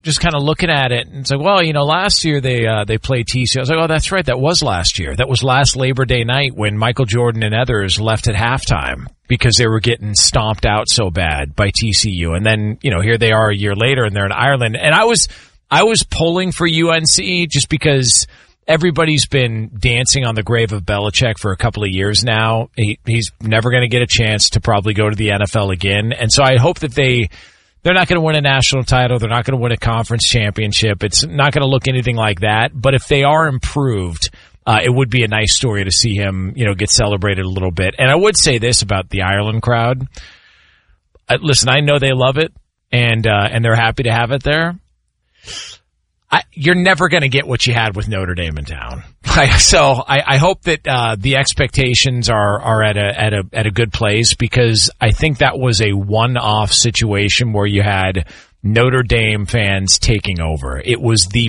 just kind of looking at it, and it's like, well, last year they played TCU. I was like, oh, that's right, that was last year. That was last Labor Day night when Michael Jordan and others left at halftime because they were getting stomped out so bad by TCU. And then, here they are a year later, and they're in Ireland. And I was pulling for UNC just because everybody's been dancing on the grave of Belichick for a couple of years now. He's never going to get a chance to probably go to the NFL again. And so I hope that they're not going to win a national title. They're not going to win a conference championship. It's not going to look anything like that. But if they are improved, it would be a nice story to see him, get celebrated a little bit. And I would say this about the Ireland crowd. Listen, I know they love it, and they're happy to have it there. You're never going to get what you had with Notre Dame in town. So I hope that the expectations are at a good place, because I think that was a one-off situation where you had Notre Dame fans taking over. It was the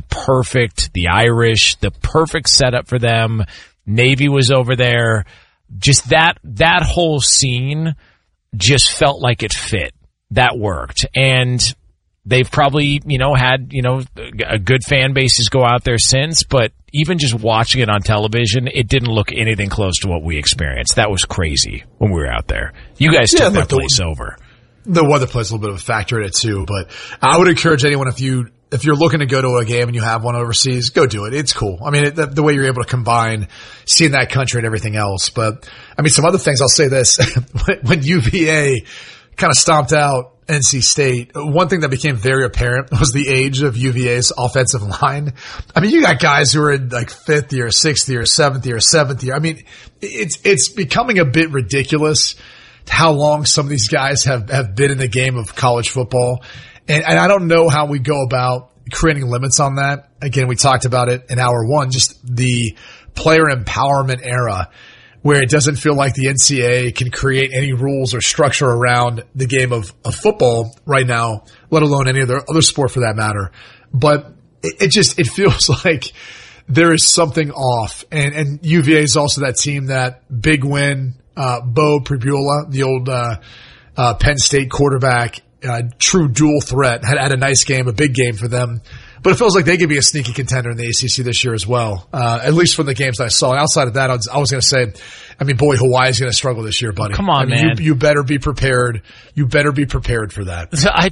Irish, the perfect setup for them. Navy was over there. Just that whole scene just felt like it fit. That worked. And they've probably, had, a good fan bases go out there since, but even just watching it on television, it didn't look anything close to what we experienced. That was crazy when we were out there. You guys took that place over. The weather plays a little bit of a factor in it too, but I would encourage anyone, if you're looking to go to a game and you have one overseas, go do it. It's cool. I mean, the way you're able to combine seeing that country and everything else. But I mean, some other things, I'll say this, when UVA kind of stomped out NC State, one thing that became very apparent was the age of UVA's offensive line. I mean, you got guys who are in like 5th year, 6th year, 7th year, 7th year. I mean, it's becoming a bit ridiculous how long some of these guys have been in the game of college football. And I don't know how we go about creating limits on that. Again, we talked about it in hour one, just the player empowerment era, where it doesn't feel like the NCAA can create any rules or structure around the game of football right now, let alone any other sport for that matter. But it feels like there is something off. And UVA is also that team, that big win, Bo Pribula, the old Penn State quarterback, true dual threat, had a nice game, a big game for them. But it feels like they could be a sneaky contender in the ACC this year as well, at least from the games I saw. And outside of that, I was going to say, I mean, boy, Hawaii's going to struggle this year, buddy. Come on, man. You better be prepared. You better be prepared for that.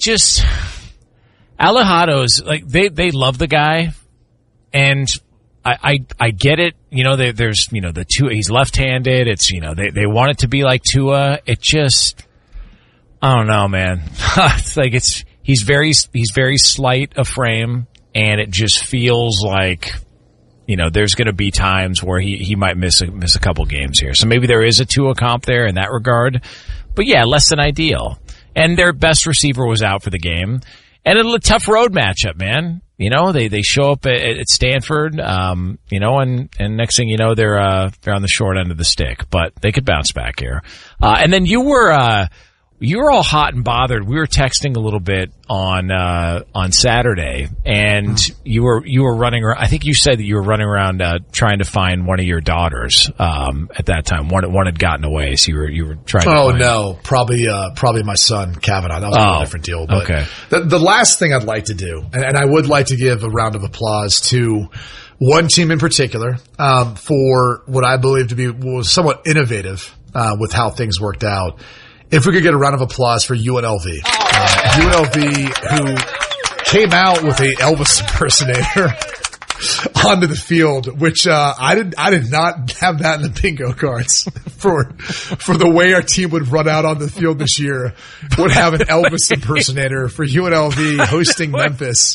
Alejado's, like, they love the guy, and I get it. There's, the Tua, he's left-handed. It's, they want it to be like Tua. It just, I don't know, man. It's like, he's very slight of frame. And it just feels like, there's going to be times where he might miss a couple games here. So maybe there is a Tua comp there in that regard. But yeah, less than ideal. And their best receiver was out for the game. And a tough road matchup, man. They show up at Stanford, and next thing you know, they're on the short end of the stick. But they could bounce back here. And then you were all hot and bothered. We were texting a little bit on Saturday, and you were running around. I think you said that you were running around trying to find one of your daughters at that time. One had gotten away, so you were trying to find. No, probably my son Kavanaugh. That was a different deal. But okay. The last thing I'd like to do, and I would like to give a round of applause to one team in particular for what I believe to be was somewhat innovative with how things worked out. If we could get a round of applause for UNLV. UNLV, who came out with a Elvis impersonator onto the field, which I did not have that in the bingo cards for the way our team would run out on the field this year. Would have an Elvis impersonator for UNLV hosting Memphis.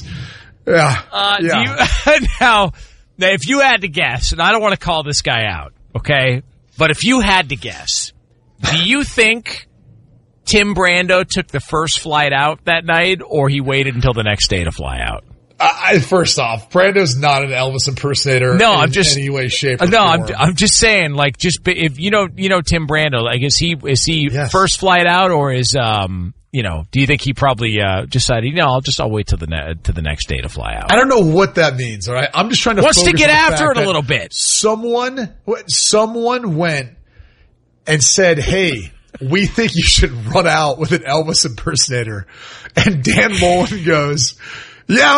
Yeah. Now, if you had to guess, and I don't want to call this guy out, okay, but if you had to guess, do you think Tim Brando took the first flight out that night, or he waited until the next day to fly out? First off, Brando's not an Elvis impersonator. No, in any way, shape, or no, form. I'm just saying, like, if you know Tim Brando, like, is he yes. first flight out, or is do you think he probably decided, I'll wait till the next day to fly out? I don't know what that means. All right, I'm just trying to wants to get after it a that little bit. Someone went and said, "Hey, we think you should run out with an Elvis impersonator," and Dan Mullen goes, "Yeah."